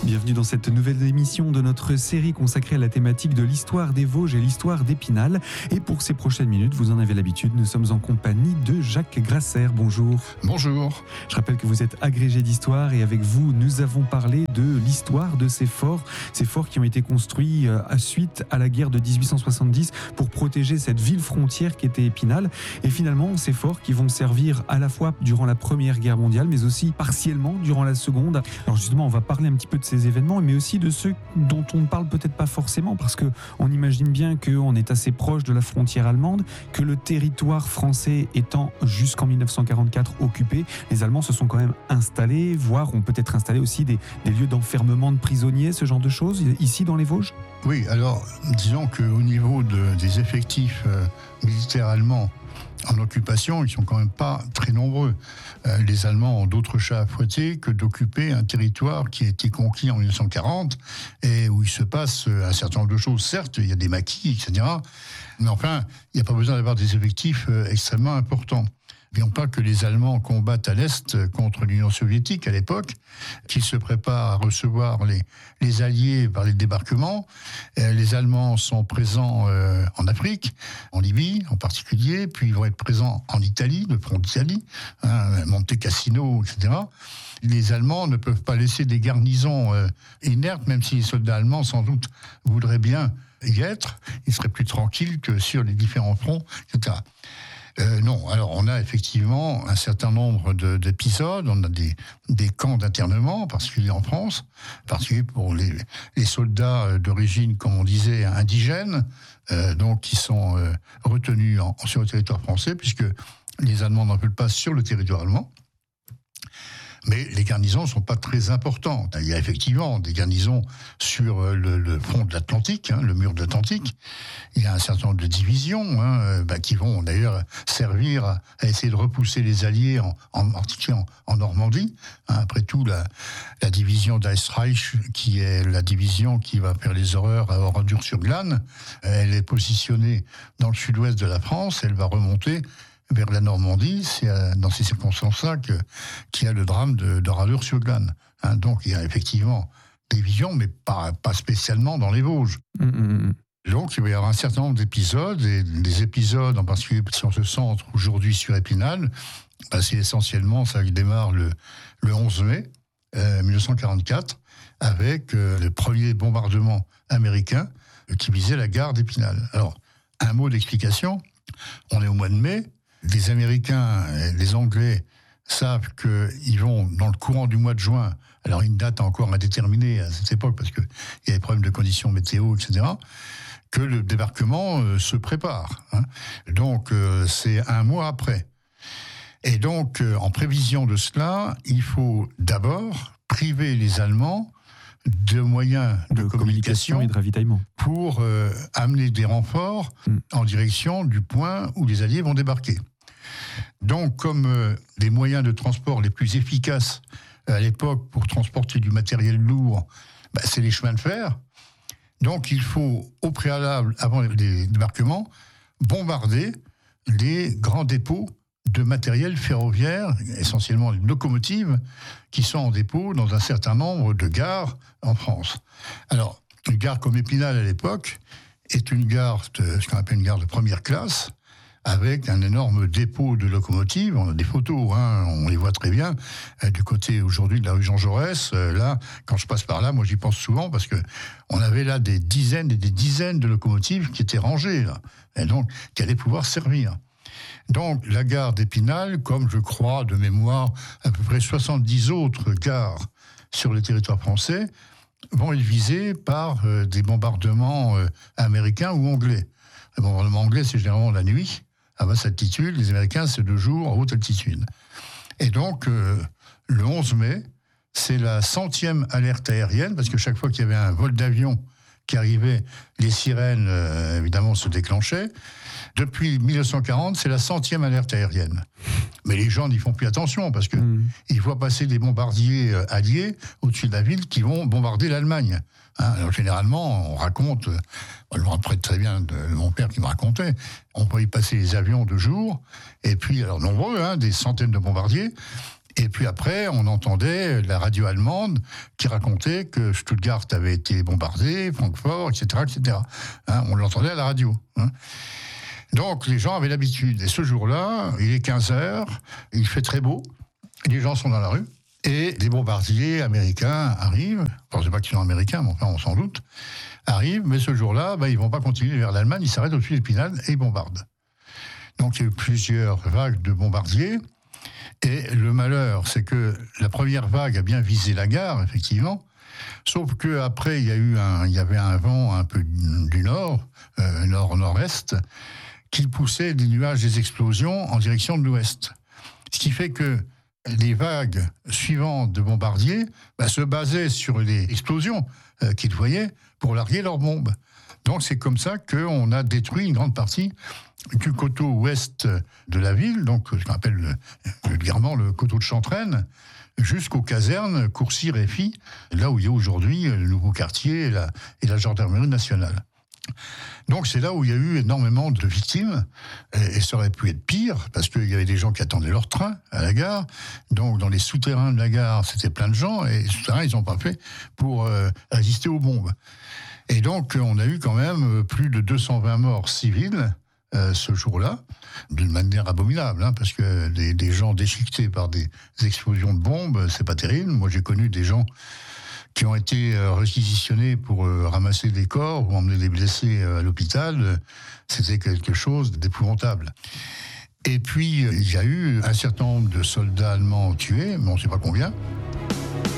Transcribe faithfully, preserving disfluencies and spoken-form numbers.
Bienvenue dans cette nouvelle émission de notre série consacrée à la thématique de l'histoire des Vosges et l'histoire d'Épinal. Et pour ces prochaines minutes, vous en avez l'habitude, nous sommes en compagnie de Jacques Grasser. Bonjour. Bonjour. Je rappelle que vous êtes agrégé d'histoire et avec vous, nous avons parlé de l'histoire de ces forts, ces forts qui ont été construits à suite à la guerre de dix-huit cent soixante-dix pour protéger cette ville frontière qui était Épinal. Et finalement, ces forts qui vont servir à la fois durant la Première Guerre mondiale, mais aussi partiellement durant la Seconde. Alors justement, on va parler un petit peu de ces événements, mais aussi de ceux dont on ne parle peut-être pas forcément, parce qu'on imagine bien qu'on est assez proche de la frontière allemande, que le territoire français étant jusqu'en dix-neuf cent quarante-quatre occupé, les Allemands se sont quand même installés, voire ont peut-être installé aussi des, des lieux d'enfermement de prisonniers, ce genre de choses, ici dans les Vosges ? Oui, alors disons qu'au niveau de, des effectifs euh, militaires allemands en occupation, ils sont quand même pas très nombreux. Euh, les Allemands ont d'autres chats à fouetter que d'occuper un territoire qui a été conquis en dix-neuf cent quarante et où il se passe un certain nombre de choses. Certes, il y a des maquis, et cetera. Mais enfin, il n'y a pas besoin d'avoir des effectifs euh, extrêmement importants. N'oublions pas que les Allemands combattent à l'Est contre l'Union soviétique à l'époque, qu'ils se préparent à recevoir les, les Alliés par les débarquements. Euh, les Allemands sont présents euh, en Afrique, en Libye en particulier, puis ils vont être présents en Italie, le front d'Italie, hein, Monte Cassino, et cetera. Les Allemands ne peuvent pas laisser des garnisons euh, inertes, même si les soldats allemands, sans doute, voudraient bien y être. Ils seraient plus tranquilles que sur les différents fronts, et cetera. Euh, non, alors on a effectivement un certain nombre de, d'épisodes, on a des, des camps d'internement, en particulier en France, en particulier pour les, les soldats d'origine, comme on disait, indigènes, euh, donc qui sont euh, retenus en, sur le territoire français, puisque les Allemands n'en veulent pas sur le territoire allemand. Mais les garnisons ne sont pas très importantes. Il y a effectivement des garnisons sur le, le front de l'Atlantique, hein, le mur de l'Atlantique. Il y a un certain nombre de divisions hein, bah, qui vont d'ailleurs servir à, à essayer de repousser les Alliés, en, en particulier en, en Normandie. Hein, après tout, la, la division d'Eistreich, qui est la division qui va faire les horreurs à Oradour-sur-Glane, elle est positionnée dans le sud-ouest de la France, elle va remonter vers la Normandie. C'est dans ces circonstances-là que, qu'il y a le drame de, de Oradour-sur-Glane. Hein, donc il y a effectivement des visions, mais pas, pas spécialement dans les Vosges. Mmh. Donc il va y avoir un certain nombre d'épisodes, et des épisodes en particulier si on se centre aujourd'hui sur Épinal, bah, c'est essentiellement ça qui démarre le, le onze mai euh, dix-neuf cent quarante-quatre, avec euh, le premier bombardement américain euh, qui visait la gare d'Épinal. Alors, un mot d'explication, on est au mois de mai, les Américains et les Anglais savent qu'ils vont, dans le courant du mois de juin, alors une date encore indéterminée à cette époque, parce qu'il y a des problèmes de conditions météo, et cetera, que le débarquement euh, se prépare. Hein. Donc, euh, c'est un mois après. Et donc, euh, en prévision de cela, il faut d'abord priver les Allemands de moyens de, de communication, communication et de ravitaillement pour euh, amener des renforts mm. en direction du point où les Alliés vont débarquer. Donc, comme euh, les moyens de transport les plus efficaces à l'époque pour transporter du matériel lourd, bah, c'est les chemins de fer. Donc, il faut, au préalable, avant les débarquements, bombarder les grands dépôts de matériel ferroviaire, essentiellement les locomotives, qui sont en dépôt dans un certain nombre de gares en France. Alors, une gare comme Épinal à l'époque est une gare, de, ce qu'on appelle une gare de première classe, avec un énorme dépôt de locomotives. On a des photos, hein, on les voit très bien, euh, du côté aujourd'hui de la rue Jean Jaurès. Euh, là, quand je passe par là, moi j'y pense souvent, parce que on avait là des dizaines et des dizaines de locomotives qui étaient rangées, là, et donc qui allaient pouvoir servir. Donc, la gare d'Épinal, comme je crois de mémoire à peu près soixante-dix autres gares sur le territoire français, vont être visées par euh, des bombardements euh, américains ou anglais. Les bombardements anglais, c'est généralement la nuit, à basse altitude. Les Américains, c'est de jour, à haute altitude. Et donc, euh, le onze mai, c'est la centième alerte aérienne, parce que chaque fois qu'il y avait un vol d'avion qui arrivait, les sirènes, euh, évidemment, se déclenchaient. Depuis dix-neuf cent quarante, c'est la centième alerte aérienne. Mais les gens n'y font plus attention, parce qu'ils mmh. voient passer des bombardiers euh, alliés au-dessus de la ville qui vont bombarder l'Allemagne. Hein, alors, généralement, on raconte, je me rappelle très bien de mon père qui me racontait, on voyait passer les avions de jour, et puis, alors nombreux, hein, des centaines de bombardiers, Et puis après, on entendait la radio allemande qui racontait que Stuttgart avait été bombardé, Francfort, et cetera, et cetera. Hein, on l'entendait à la radio. Hein. Donc les gens avaient l'habitude. Et ce jour-là, il est quinze heures, il fait très beau, les gens sont dans la rue, et des bombardiers américains arrivent, enfin, je ne sais pas qu'ils sont américains, mais enfin on s'en doute, arrivent, mais ce jour-là, ben, ils ne vont pas continuer vers l'Allemagne, ils s'arrêtent au-dessus d'Épinal et ils bombardent. Donc il y a eu plusieurs vagues de bombardiers, et le malheur, c'est que la première vague a bien visé la gare, effectivement, sauf qu'après, il y a eu un, il y avait un vent un peu du nord, euh, nord-nord-est, qui poussait des nuages, des explosions en direction de l'ouest. Ce qui fait que les vagues suivantes de bombardiers bah, se basaient sur les explosions euh, qu'ils voyaient pour larguer leurs bombes. Donc c'est comme ça qu'on a détruit une grande partie du coteau ouest de la ville, donc ce qu'on appelle vulgairement le coteau de Chantraine, jusqu'aux casernes Courcy-Réfy, là où il y a aujourd'hui le nouveau quartier et la, et la gendarmerie nationale. Donc c'est là où il y a eu énormément de victimes, et, et ça aurait pu être pire, parce qu'il y avait des gens qui attendaient leur train à la gare, donc dans les souterrains de la gare, c'était plein de gens, et les souterrains, ils n'ont pas fait pour euh, résister aux bombes. Et donc on a eu quand même plus de deux cent vingt morts civils euh, ce jour-là, d'une manière abominable, hein, parce que des, des gens déchiquetés par des explosions de bombes, c'est pas terrible. Moi j'ai connu des gens qui ont été euh, réquisitionnés pour euh, ramasser des corps ou emmener des blessés euh, à l'hôpital. Euh, c'était quelque chose d'épouvantable. Et puis, euh, il y a eu un certain nombre de soldats allemands tués, mais on ne sait pas combien.